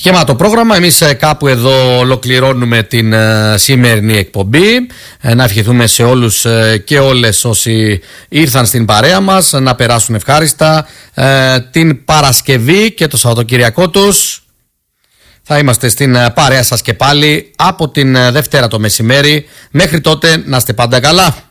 Γεμάτο πρόγραμμα. Εμείς κάπου εδώ ολοκληρώνουμε την σημερινή εκπομπή. Να ευχηθούμε σε όλους και όλες όσοι ήρθαν στην παρέα μας να περάσουν ευχάριστα την Παρασκευή και το Σαββατοκυριακό τους. Θα είμαστε στην παρέα σας και πάλι από την Δευτέρα το μεσημέρι. Μέχρι τότε να είστε πάντα καλά.